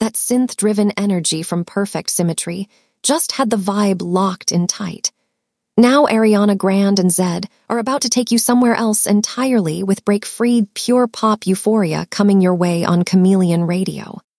That synth-driven energy from Perfect Symmetry just had the vibe locked in tight. Now Ariana Grande and Zedd are about to take you somewhere else entirely with break-free pure pop euphoria coming your way on Chameleon Radio.